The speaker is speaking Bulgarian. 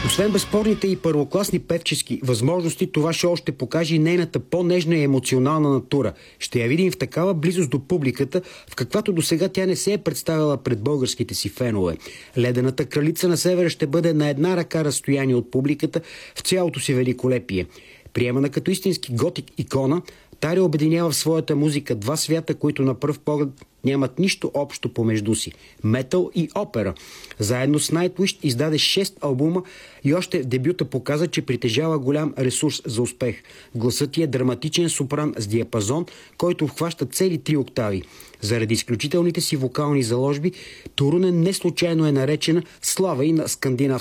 Освен безспорните и първокласни певчески възможности, това шоу ще покаже и нейната по-нежна и емоционална натура. Ще я видим в такава близост до публиката, в каквато досега тя не се е представила пред българските си фенове. Ледената кралица на севера ще бъде на една ръка разстояние от публиката в цялото си великолепие. Приемана като истински готик икона, Тарио обединява в своята музика два свята, които на пръв поглед нямат нищо общо помежду си – метал и опера. Заедно с Nightwish издаде 6 албума и още в дебюта показа, че притежава голям ресурс за успех. Гласът ти е драматичен сопран с диапазон, който обхваща цели 3 октави. Заради изключителните си вокални заложби, Турунен не случайно е наречена слава и на скандинавската